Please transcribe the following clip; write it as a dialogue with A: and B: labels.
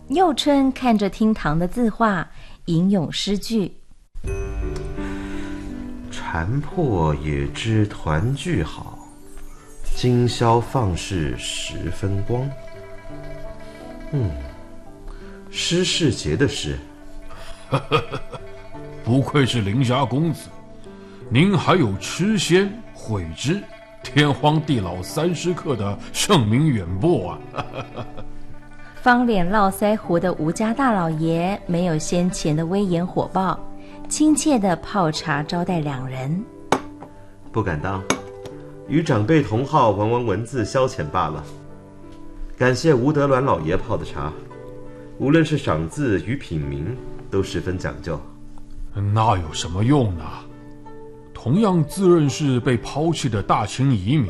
A: 幼春看着厅堂的字画，吟咏诗句：
B: 禅破也知团聚好，今宵放肆十分光。诗是节的诗。
C: 不愧是林家公子，您还有痴仙、悔之、天荒地老30刻的盛名远播啊！
A: 方脸络腮胡的吴家大老爷没有先前的威严火爆，亲切地泡茶招待两人。
B: 不敢当，与长辈同好玩玩文字消遣罢了。感谢吴德銮老爷泡的茶，无论是赏字与品茗都十分讲究。
C: 那有什么用呢？同样自认是被抛弃的大清遗民，